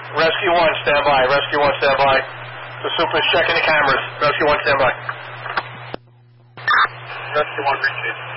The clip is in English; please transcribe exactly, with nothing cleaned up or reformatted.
Rescue one, stand by. Rescue one, stand by. The super's checking the cameras. Rescue one, stand by. Rescue one, reach it.